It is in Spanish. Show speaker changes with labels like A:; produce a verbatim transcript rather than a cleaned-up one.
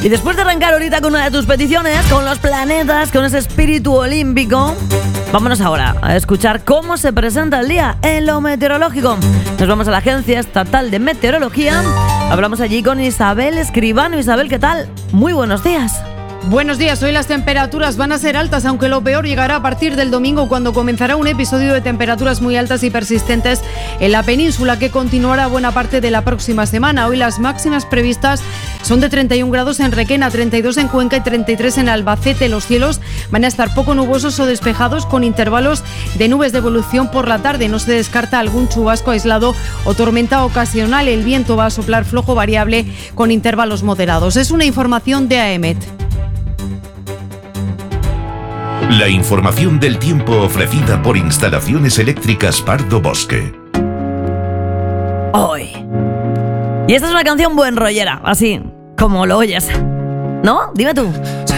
A: Y después de arrancar ahorita con una de tus peticiones, con los planetas, con ese espíritu olímpico, vámonos ahora a escuchar cómo se presenta el día en lo meteorológico. Nos vamos a la Agencia Estatal de Meteorología. Hablamos allí con Isabel Escribano. Isabel, ¿qué tal? Muy buenos días.
B: Buenos días, hoy las temperaturas van a ser altas, aunque lo peor llegará a partir del domingo, cuando comenzará un episodio de temperaturas muy altas y persistentes en la península, que continuará buena parte de la próxima semana. Hoy las máximas previstas son de treinta y un grados en Requena, treinta y dos en Cuenca y treinta y tres en Albacete. Los cielos van a estar poco nubosos o despejados, con intervalos de nubes de evolución por la tarde. No se descarta algún chubasco aislado o tormenta ocasional. El viento va a soplar flojo variable con intervalos moderados. Es una información de AEMET.
C: La información del tiempo ofrecida por Instalaciones Eléctricas Pardo Bosque.
A: Hoy. Y esta es una canción buen rollera, así como lo oyes, ¿no? Dime tú.